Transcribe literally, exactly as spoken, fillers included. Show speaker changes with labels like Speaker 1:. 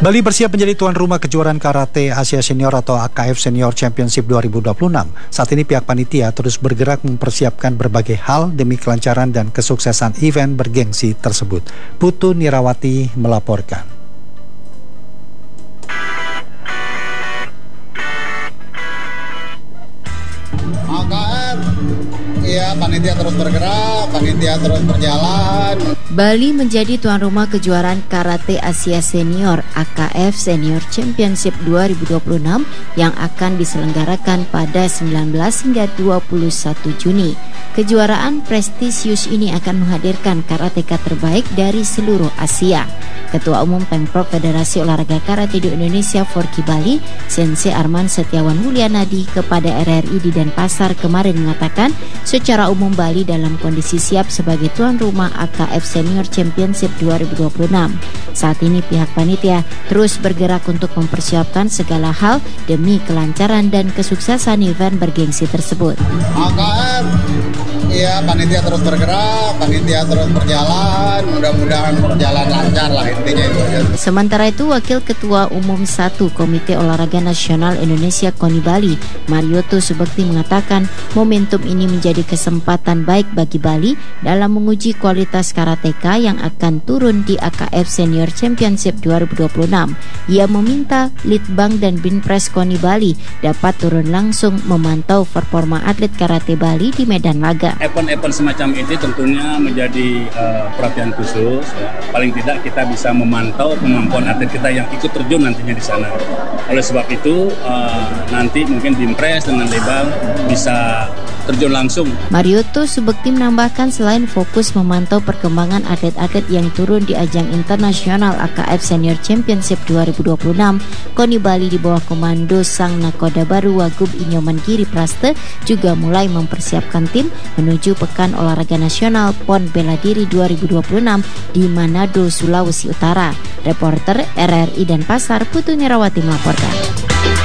Speaker 1: Bali bersiap menjadi tuan rumah kejuaraan Karate Asia Senior atau A K F Senior Championship dua ribu dua puluh enam. Saat ini pihak panitia terus bergerak mempersiapkan berbagai hal demi kelancaran dan kesuksesan event bergengsi tersebut. Putu Nirawati melaporkan.
Speaker 2: A K F, iya, panitia terus bergerak, panitia terus berjalan.
Speaker 3: Bali menjadi tuan rumah kejuaraan Karate Asia Senior A K F Senior Championship dua ribu dua puluh enam yang akan diselenggarakan pada sembilan belas hingga dua puluh satu Juni. Kejuaraan prestisius ini akan menghadirkan karateka terbaik dari seluruh Asia. Ketua Umum Pemprov Federasi Olahraga Karate di Indonesia Forki Bali, Sensei Arman Setiawan Mulyanadi kepada R R I di Denpasar kemarin mengatakan secara umum Bali dalam kondisi siap sebagai tuan rumah A K F Senior Championship dua ribu dua puluh enam. Saat ini pihak panitia terus bergerak untuk mempersiapkan segala hal demi kelancaran dan kesuksesan event bergengsi tersebut.
Speaker 2: A K F, iya, panitia terus bergerak, panitia terus berjalan, mudah-mudahan berjalan lancar lah intinya itu aja.
Speaker 3: Sementara itu, Wakil Ketua Umum satu Komite Olahraga Nasional Indonesia KONI Bali, Marioto Subekti mengatakan momentum ini menjadi kesempatan baik bagi Bali dalam menguji kualitas karateka yang akan turun di A K F Senior Championship dua ribu dua puluh enam. Ia meminta Litbang dan Binpres KONI Bali dapat turun langsung memantau performa atlet karate Bali di medan laga.
Speaker 4: Event-event semacam ini tentunya menjadi uh, perhatian khusus. Ya. Paling tidak kita bisa memantau kemampuan atlet kita yang ikut terjun nantinya di sana. Oleh sebab itu uh, nanti mungkin Binpres dengan Litbang bisa terjun langsung.
Speaker 3: Marioto Subekti menambahkan selain fokus memantau perkembangan atlet-atlet yang turun di ajang internasional A K F Senior Championship dua ribu dua puluh enam, KONI Bali di bawah komando Sang Nakoda Baru Wagub Inyoman Giri Praste juga mulai mempersiapkan tim menuju Pekan Olahraga Nasional P O N Bela Diri dua ribu dua puluh enam di Manado, Sulawesi Utara. Reporter R R I Denpasar, Putu Nirawati melaporkan.